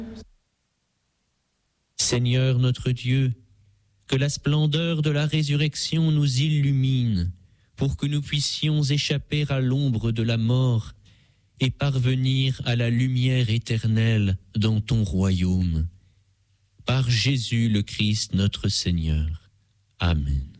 Seigneur notre Dieu, que la splendeur de la résurrection nous illumine pour que nous puissions échapper à l'ombre de la mort et parvenir à la lumière éternelle dans ton royaume. Par Jésus le Christ notre Seigneur. Amen.